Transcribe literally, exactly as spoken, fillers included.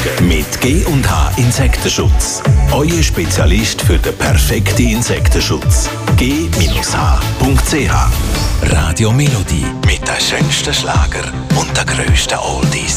Mit G und H Insektenschutz. Euer Spezialist für den perfekten Insektenschutz. G H Punkt C H. Radio Melodie. Mit den schönsten Schlager und den grössten Oldies.